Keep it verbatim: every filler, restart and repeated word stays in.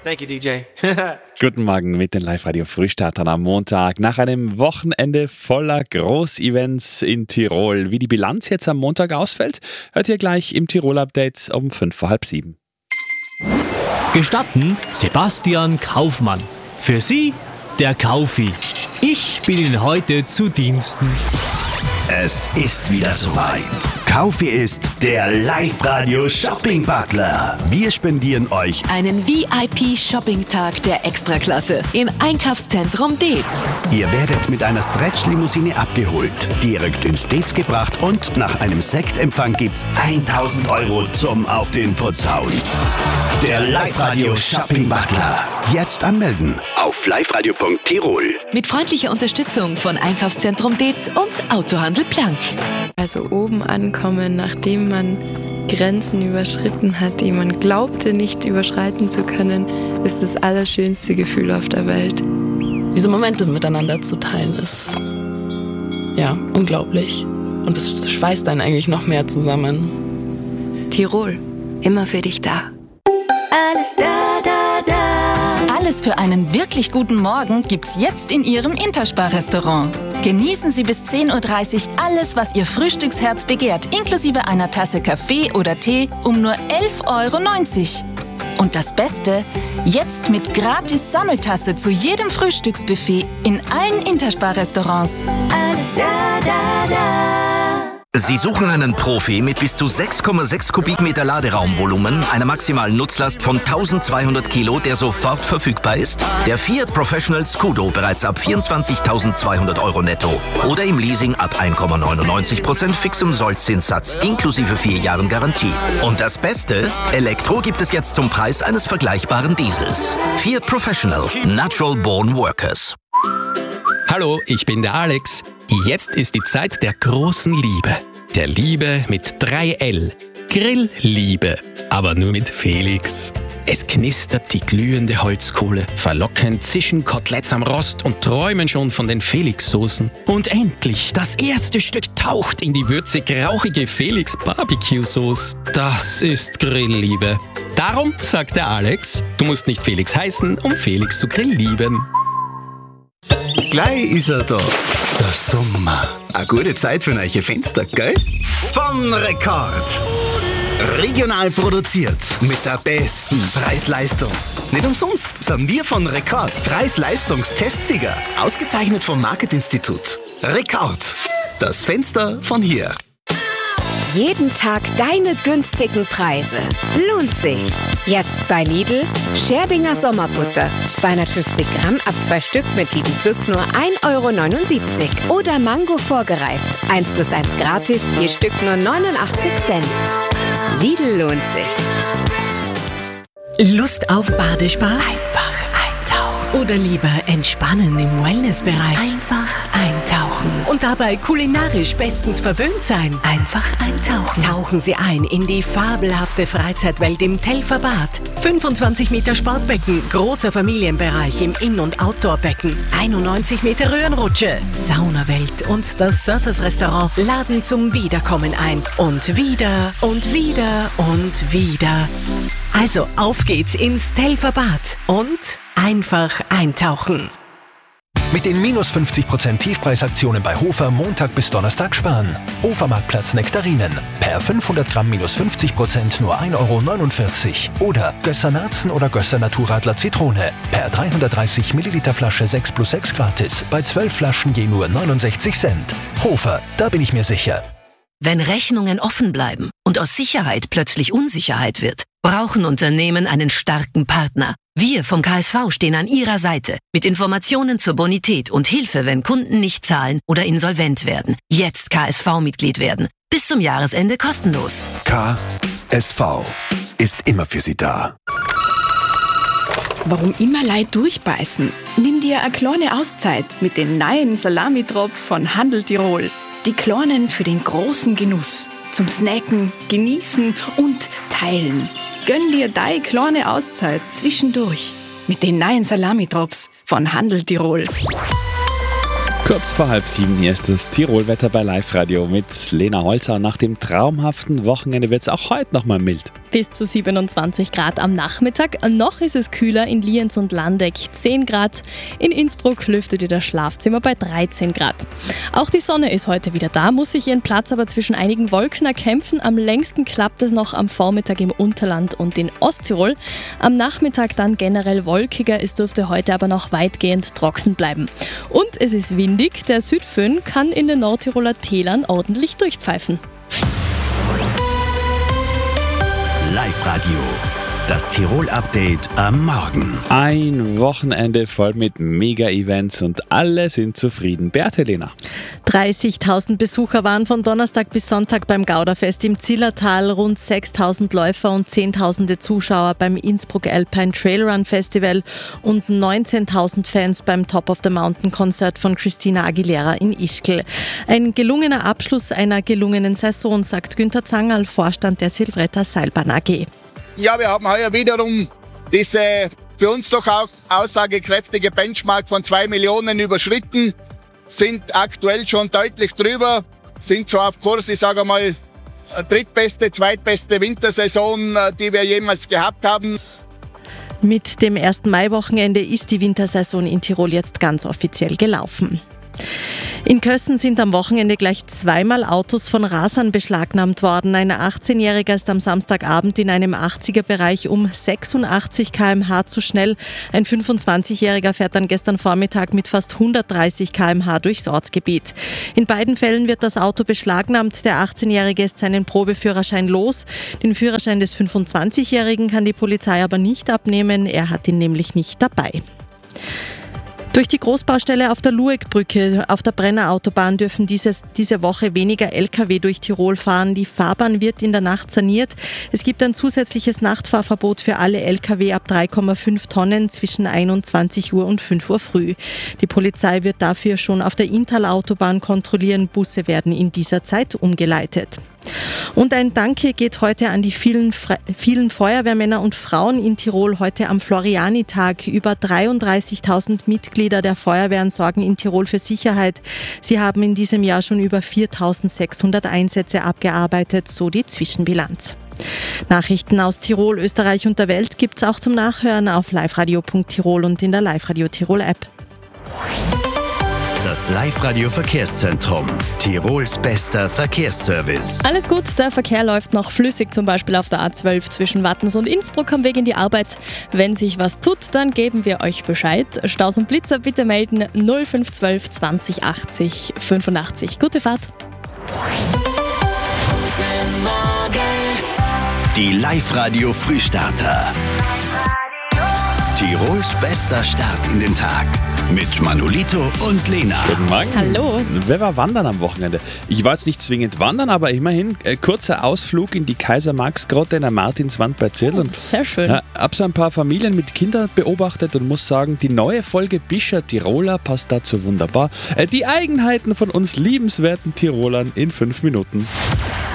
Thank you, D J. Guten Morgen mit den Live-Radio-Frühstartern am Montag. Nach einem Wochenende voller Groß-Events in Tirol. Wie die Bilanz jetzt am Montag ausfällt, hört ihr gleich im Tirol-Update um fünf vor halb sieben. Gestatten Sebastian Kaufmann. Für Sie der Kaufi. Ich bin Ihnen heute zu Diensten. Es ist wieder soweit. Kaufi ist der Live-Radio-Shopping-Butler. Wir spendieren euch einen V I P-Shopping-Tag der Extraklasse im Einkaufszentrum Deetz. Ihr werdet mit einer Stretch-Limousine abgeholt, direkt ins Deetz gebracht und nach einem Sektempfang gibt's tausend Euro zum Auf den Putz hauen. Der Live-Radio-Shopping-Butler. Jetzt anmelden auf liveradio punkt tirol. Mit freundlicher Unterstützung von Einkaufszentrum Deetz und Autohandel Plank. Also oben ankommen, nachdem man Grenzen überschritten hat, die man glaubte nicht überschreiten zu können, ist das allerschönste Gefühl auf der Welt. Diese Momente miteinander zu teilen ist ja unglaublich. Und es schweißt einen eigentlich noch mehr zusammen. Tirol, immer für dich da. Alles da, da, da. Alles für einen wirklich guten Morgen gibt's jetzt in Ihrem Interspar-Restaurant. Genießen Sie bis zehn Uhr dreißig alles, was Ihr Frühstücksherz begehrt, inklusive einer Tasse Kaffee oder Tee um nur elf Euro neunzig. Und das Beste, jetzt mit gratis Sammeltasse zu jedem Frühstücksbuffet in allen Interspar-Restaurants. Alles da, da, da. Sie suchen einen Profi mit bis zu sechs Komma sechs Kubikmeter Laderaumvolumen, einer maximalen Nutzlast von eintausendzweihundert Kilo, der sofort verfügbar ist? Der Fiat Professional Scudo bereits ab vierundzwanzigtausendzweihundert Euro netto oder im Leasing ab eins Komma neunundneunzig Prozent fixem Sollzinssatz inklusive vier Jahren Garantie. Und das Beste? Elektro gibt es jetzt zum Preis eines vergleichbaren Diesels. Fiat Professional, Natural Born Workers. Hallo, ich bin der Alex. Jetzt ist die Zeit der großen Liebe. Der Liebe mit drei L. Grillliebe. Aber nur mit Felix. Es knistert die glühende Holzkohle. Verlockend zischen Koteletts am Rost und träumen schon von den Felix-Soßen. Und endlich, das erste Stück taucht in die würzig-rauchige Felix-Barbecue-Sauce. Das ist Grillliebe. Darum sagt der Alex, du musst nicht Felix heißen, um Felix zu grilllieben. Gleich ist er da. Der Sommer. Eine gute Zeit für neue Fenster, gell? Von Rekord. Regional produziert mit der besten Preis-Leistung. Nicht umsonst sind wir von Rekord Preis-Leistungstestsieger. Ausgezeichnet vom Marketinstitut. Rekord. Das Fenster von hier. Jeden Tag deine günstigen Preise. Lohnt sich. Jetzt bei Lidl Scherdinger Sommerbutter. zweihundertfünfzig Gramm ab zwei Stück mit Lidl Plus nur ein Euro neunundsiebzig. Oder Mango vorgereift. eins plus eins gratis, je Stück nur neunundachtzig Cent. Lidl lohnt sich. Lust auf Badespaß? Einfach eintauchen. Oder lieber entspannen im Wellnessbereich? Einfach eintauchen. Und dabei kulinarisch bestens verwöhnt sein? Einfach eintauchen. Tauchen Sie ein in die fabelhafte Freizeitwelt im Telferbad. fünfundzwanzig Meter Sportbecken, großer Familienbereich im In- und Outdoorbecken, einundneunzig Meter Röhrenrutsche, Saunawelt und das Surfers-Restaurant laden zum Wiederkommen ein. Und wieder und wieder und wieder. Also auf geht's ins Telferbad und einfach eintauchen. Mit den minus fünfzig Prozent Tiefpreisaktionen bei Hofer Montag bis Donnerstag sparen. Hofer-Marktplatz Nektarinen. Per fünfhundert Gramm minus fünfzig Prozent nur ein Euro neunundvierzig. Oder Gösser Narzen oder Gösser Naturradler Zitrone. Per dreihundertdreißig Milliliter Flasche sechs plus sechs gratis. Bei zwölf Flaschen je nur neunundsechzig Cent. Hofer, da bin ich mir sicher. Wenn Rechnungen offen bleiben und aus Sicherheit plötzlich Unsicherheit wird, brauchen Unternehmen einen starken Partner. Wir vom K S V stehen an Ihrer Seite mit Informationen zur Bonität und Hilfe, wenn Kunden nicht zahlen oder insolvent werden. Jetzt K S V-Mitglied werden. Bis zum Jahresende kostenlos. K S V ist immer für Sie da. Warum immer Leid durchbeißen? Nimm dir eine kleine Auszeit mit den neuen Salami-Drops von Handel Tirol. Die kleinen für den großen Genuss. Zum Snacken, Genießen und Teilen. Gönn dir deine kleine Auszeit zwischendurch mit den neuen Salami-Drops von Handel Tirol. Kurz vor halb sieben, hier ist das Tirol-Wetter bei Live Radio mit Lena Holzer. Nach dem traumhaften Wochenende wird es auch heute nochmal mild. bis zu siebenundzwanzig Grad am Nachmittag. Noch ist es kühler in Lienz und Landeck, zehn Grad. In Innsbruck lüftet ihr das Schlafzimmer bei dreizehn Grad. Auch die Sonne ist heute wieder da, muss sich ihren Platz aber zwischen einigen Wolken erkämpfen. Am längsten klappt es noch am Vormittag im Unterland und in Osttirol. Am Nachmittag dann generell wolkiger, es dürfte heute aber noch weitgehend trocken bleiben. Und es ist windig, der Südföhn kann in den Nordtiroler Tälern ordentlich durchpfeifen. Live-Radio, das Tirol-Update am Morgen. Ein Wochenende voll mit Mega-Events und alle sind zufrieden. Bert, Helena. dreißigtausend Besucher waren von Donnerstag bis Sonntag beim Gauderfest im Zillertal, rund sechstausend Läufer und zehntausende Zuschauer beim Innsbruck Alpine Trailrun Festival und neunzehntausend Fans beim Top of the Mountain Konzert von Christina Aguilera in Ischgl. Ein gelungener Abschluss einer gelungenen Saison, sagt Günther Zangerl, Vorstand der Silvretta Seilbahn A G. Ja, wir haben heuer wiederum diese für uns doch auch aussagekräftige Benchmark von zwei Millionen überschritten, sind aktuell schon deutlich drüber, sind so auf Kurs, ich sage mal, drittbeste, zweitbeste Wintersaison, die wir jemals gehabt haben. Mit dem ersten Maiwochenende ist die Wintersaison in Tirol jetzt ganz offiziell gelaufen. In Kössen sind am Wochenende gleich zweimal Autos von Rasern beschlagnahmt worden. Ein achtzehnjähriger ist am Samstagabend in einem achtziger-Bereich um sechsundachtzig Kilometer pro Stunde zu schnell. Ein fünfundzwanzigjähriger fährt dann gestern Vormittag mit fast hundertdreißig Kilometer pro Stunde durchs Ortsgebiet. In beiden Fällen wird das Auto beschlagnahmt. Der achtzehnjährige ist seinen Probeführerschein los. Den Führerschein des fünfundzwanzigjährigen kann die Polizei aber nicht abnehmen. Er hat ihn nämlich nicht dabei. Durch die Großbaustelle auf der Luegbrücke auf der Brennerautobahn dürfen dieses, diese Woche weniger L K W durch Tirol fahren. Die Fahrbahn wird in der Nacht saniert. Es gibt ein zusätzliches Nachtfahrverbot für alle L K W ab drei Komma fünf Tonnen zwischen einundzwanzig Uhr und fünf Uhr früh. Die Polizei wird dafür schon auf der Inntal-Autobahn kontrollieren. Busse werden in dieser Zeit umgeleitet. Und ein Danke geht heute an die vielen, vielen Feuerwehrmänner und Frauen in Tirol heute am Floriani-Tag. Über dreiunddreißigtausend Mitglieder der Feuerwehren sorgen in Tirol für Sicherheit. Sie haben in diesem Jahr schon über viertausendsechshundert Einsätze abgearbeitet, so die Zwischenbilanz. Nachrichten aus Tirol, Österreich und der Welt gibt's auch zum Nachhören auf liveradio punkt tirol und in der Live-Radio Tirol-App. Das Live-Radio-Verkehrszentrum. Tirols bester Verkehrsservice. Alles gut, der Verkehr läuft noch flüssig, zum Beispiel auf der A zwölf zwischen Wattens und Innsbruck am Weg in die Arbeit. Wenn sich was tut, dann geben wir euch Bescheid. Staus und Blitzer bitte melden null fünf eins zwei zwanzig achtzig fünfundachtzig. Gute Fahrt. Guten Morgen. Die Live-Radio-Frühstarter. Tirols bester Start in den Tag. Mit Manolito und Lena. Guten Morgen. Hallo. Wer war wandern am Wochenende? Ich war jetzt nicht zwingend wandern, aber immerhin äh, kurzer Ausflug in die Kaiser-Marx-Grotte in der Martinswand bei Zirl. Oh, sehr schön. Äh, hab so ein paar Familien mit Kindern beobachtet und muss sagen, die neue Folge Bischer Tiroler passt dazu wunderbar. Äh, die Eigenheiten von uns liebenswerten Tirolern in fünf Minuten.